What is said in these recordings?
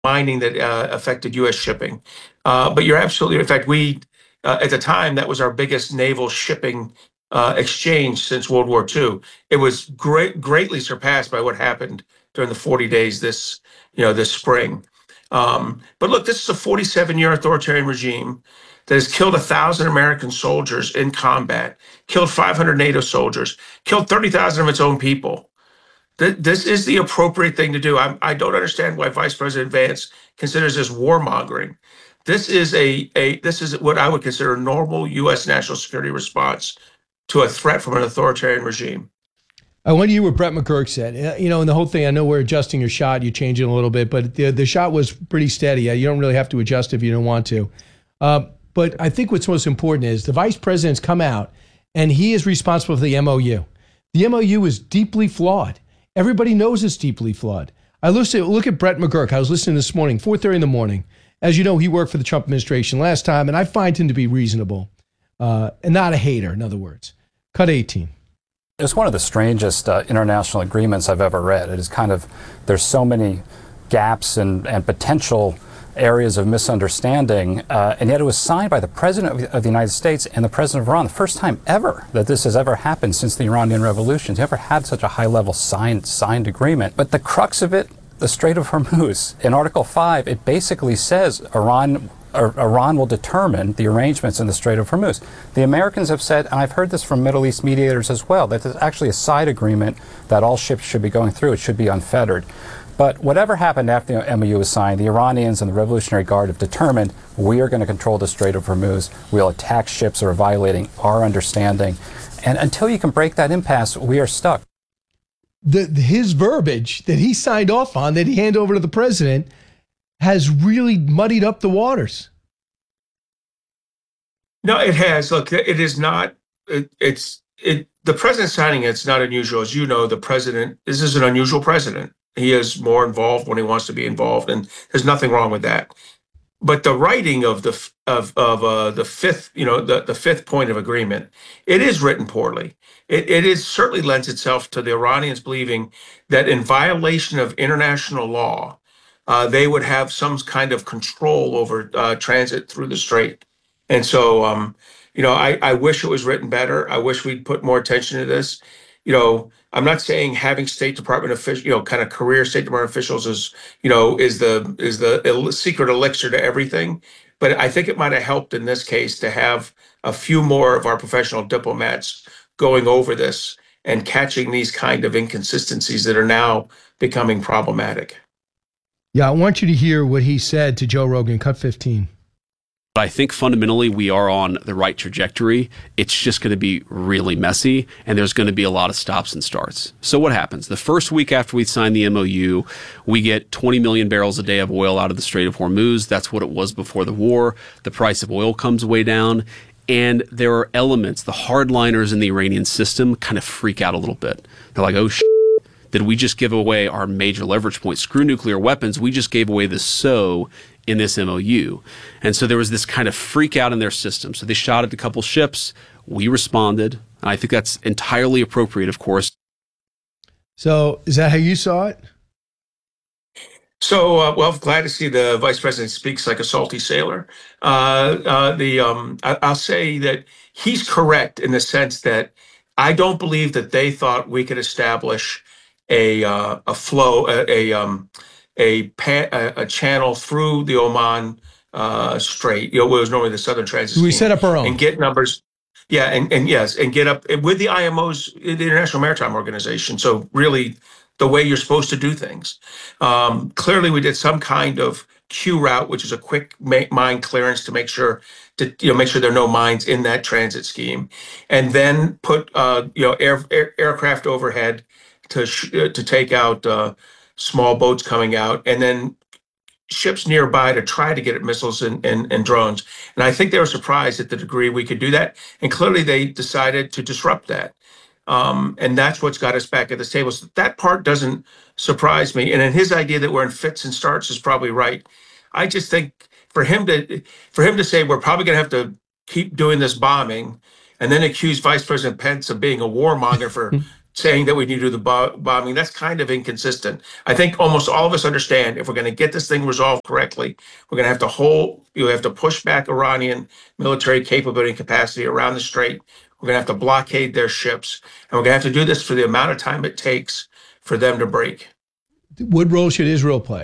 mining that affected U.S. shipping. But you're absolutely, in fact, at the time, that was our biggest naval shipping exchange since World War II. It was greatly surpassed by what happened during the 40 days this spring. But look, this is a 47-year authoritarian regime that has killed 1,000 American soldiers in combat, killed 500 NATO soldiers, killed 30,000 of its own people. This is the appropriate thing to do. I don't understand why Vice President Vance considers this warmongering. This is what I would consider a normal U.S. national security response to a threat from an authoritarian regime. I want to hear what Brett McGurk said. And the whole thing, I know we're adjusting your shot, you're changing a little bit, but the shot was pretty steady. You don't really have to adjust if you don't want to. But I think what's most important is the vice president's come out and he is responsible for the MOU. The MOU is deeply flawed. Everybody knows it's deeply flawed. Look at Brett McGurk. I was listening this morning, 4:30 in the morning. As you know, he worked for the Trump administration last time, and I find him to be reasonable and not a hater, in other words. Cut 18. It's one of the strangest international agreements I've ever read. It is there's so many gaps and potential areas of misunderstanding, and yet it was signed by the President of the United States and the President of Iran. The first time ever that this has ever happened since the Iranian Revolution. You ever had such a high-level signed agreement. But the crux of it, the Strait of Hormuz, in Article 5, it basically says Iran will determine the arrangements in the Strait of Hormuz. The Americans have said, and I've heard this from Middle East mediators as well, that there's actually a side agreement that all ships should be going through. It should be unfettered. But whatever happened after the MOU was signed, the Iranians and the Revolutionary Guard have determined we are going to control the Strait of Hormuz. We'll attack ships that are violating our understanding. And until you can break that impasse, we are stuck. His verbiage that he signed off on, that he handed over to the president, has really muddied up the waters. No, it has. Look, it is not. The president signing it's not unusual. As you know, this is an unusual president. He is more involved when he wants to be involved, and there's nothing wrong with that. But the writing of the fifth point of agreement, it is written poorly. It is certainly lends itself to the Iranians believing that in violation of international law, they would have some kind of control over transit through the strait. And so, I wish it was written better. I wish we'd put more attention to this. I'm not saying having State Department officials, kind of career State Department officials is the secret elixir to everything. But I think it might have helped in this case to have a few more of our professional diplomats going over this and catching these kind of inconsistencies that are now becoming problematic. Yeah, I want you to hear what he said to Joe Rogan, cut 15. But I think fundamentally we are on the right trajectory. It's just going to be really messy, and there's going to be a lot of stops and starts. So what happens? The first week after we sign the MOU, we get 20 million barrels a day of oil out of the Strait of Hormuz. That's what it was before the war. The price of oil comes way down. And there are elements, the hardliners in the Iranian system kind of freak out a little bit. They're like, oh, did we just give away our major leverage point? Screw nuclear weapons. We just gave away the in this MOU. And so there was this kind of freak out in their system. So they shot at a couple ships. We responded. And I think that's entirely appropriate, of course. So is that how you saw it? So, I'm glad to see the vice president speaks like a salty sailor. I'll say that he's correct in the sense that I don't believe that they thought we could establish a channel through the Oman Strait. It was normally the Southern Transit Scheme. We set up our own and get numbers. Yeah, and get up with the IMO's, the International Maritime Organization. So really, the way you're supposed to do things. Clearly, we did some kind of Q route, which is a quick mine clearance to make sure there are no mines in that transit scheme, and then put aircraft overhead to take out small boats coming out, and then ships nearby to try to get at missiles and drones. And I think they were surprised at the degree we could do that. And clearly they decided to disrupt that. And that's what's got us back at this table. So that part doesn't surprise me. And then his idea that we're in fits and starts is probably right. I just think for him to say we're probably going to have to keep doing this bombing and then accuse Vice President Pence of being a warmonger for saying that we need to do the bombing, that's kind of inconsistent. I think almost all of us understand if we're going to get this thing resolved correctly, we're going to have to you have to push back Iranian military capability and capacity around the strait. We're going to have to blockade their ships, and we're going to have to do this for the amount of time it takes for them to break. What role should Israel play?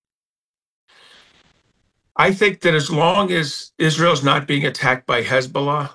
I think that as long as Israel's not being attacked by Hezbollah,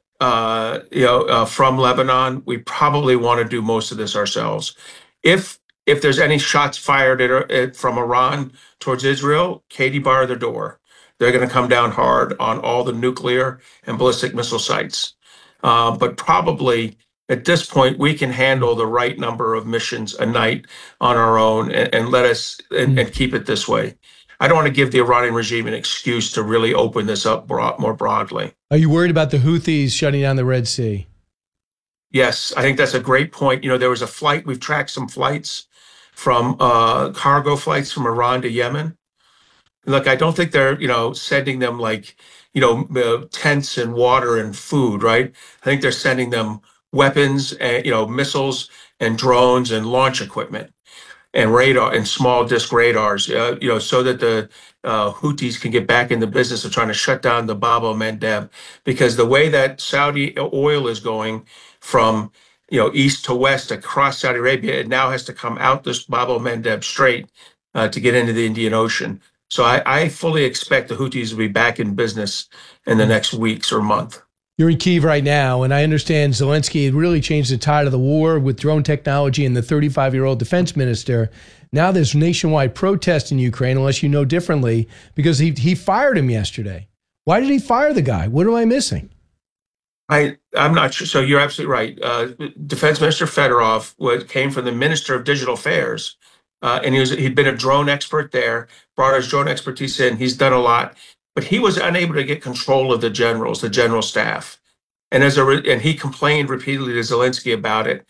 from Lebanon, we probably want to do most of this ourselves. If there's any shots fired from Iran towards Israel, Katie bar the door. They're going to come down hard on all the nuclear and ballistic missile sites. But probably at this point, we can handle the right number of missions a night on our own and let us and keep it this way. I don't want to give the Iranian regime an excuse to really open this up more broadly. Are you worried about the Houthis shutting down the Red Sea? Yes, I think that's a great point. There was a flight, we've tracked some flights from cargo flights from Iran to Yemen. Look, I don't think they're, sending them tents and water and food, right? I think they're sending them weapons and, missiles and drones and launch equipment and radar and small disk radars, so that the Houthis can get back in the business of trying to shut down the Bab el-Mandeb, because the way that Saudi oil is going from, east to west across Saudi Arabia, it now has to come out this Bab el-Mandeb Strait to get into the Indian Ocean. So I fully expect the Houthis to be back in business in the next weeks or month. You're in Kyiv right now, and I understand Zelensky had really changed the tide of the war with drone technology and the 35-year-old defense minister. Now there's nationwide protest in Ukraine, unless you know differently, because he fired him yesterday. Why did he fire the guy? What am I missing? I'm not sure. So you're absolutely right. Defense Minister Fedorov came from the Minister of Digital Affairs, and he'd been a drone expert there, brought his drone expertise in. He's done a lot. But he was unable to get control of the generals, the general staff, and he complained repeatedly to Zelensky about it.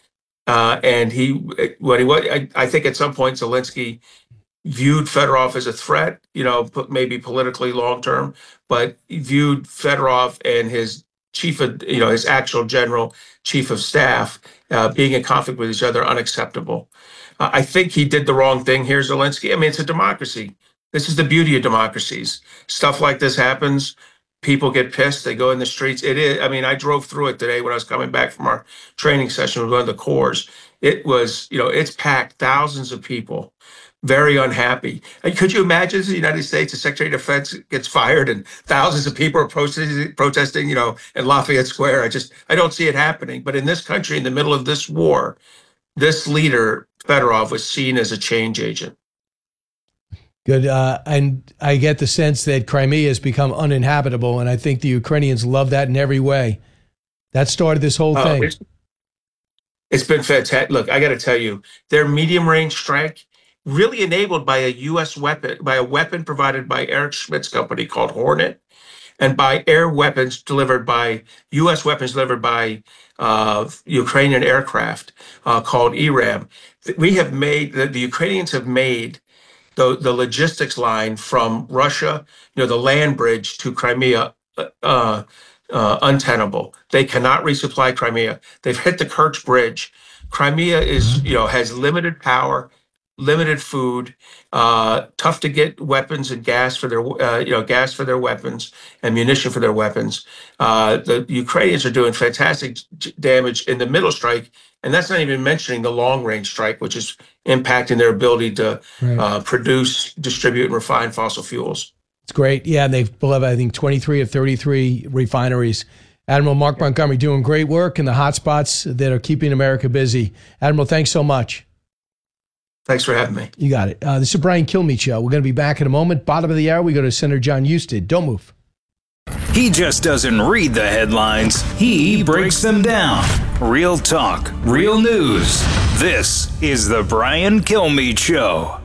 I think at some point Zelensky viewed Fedorov as a threat, maybe politically long term, but he viewed Fedorov and his his actual general chief of staff being in conflict with each other unacceptable. I think he did the wrong thing here, Zelensky. I mean, it's a democracy. This is the beauty of democracies. Stuff like this happens. People get pissed. They go in the streets. It is. I mean, I drove through it today when I was coming back from our training session with one of the corps. It was, it's packed, thousands of people, very unhappy. Could you imagine the United States, the Secretary of Defense gets fired and thousands of people are protesting, in Lafayette Square? I don't see it happening. But in this country, in the middle of this war, this leader, Fedorov, was seen as a change agent. Good. And I get the sense that Crimea has become uninhabitable, and I think the Ukrainians love that in every way. That started this whole thing. It's been fantastic. Look, I got to tell you, their medium-range strike, really enabled by a U.S. weapon, by a weapon provided by Eric Schmidt's company called Hornet, and by air weapons delivered by U.S. weapons delivered by Ukrainian aircraft called ERAM. We have made, the Ukrainians have made the logistics line from Russia, the land bridge to Crimea, untenable. They cannot resupply Crimea. They've hit the Kerch Bridge. Crimea is, has limited power, limited food, tough to get weapons and gas for their weapons and munition for their weapons. The Ukrainians are doing fantastic damage in the middle strike, and that's not even mentioning the long-range strike, which is impacting their ability to produce, distribute, and refine fossil fuels. It's great. Yeah, and they've beloved, I think, 23 of 33 refineries. Admiral Mark Montgomery doing great work in the hotspots that are keeping America busy. Admiral, thanks so much. Thanks for having me. You got it. This is Brian Kilmeade Show. We're going to be back in a moment. Bottom of the hour, we go to Senator John Husted. Don't move. He just doesn't read the headlines. He breaks them down. Real talk, real news. This is the Brian Kilmeade Show.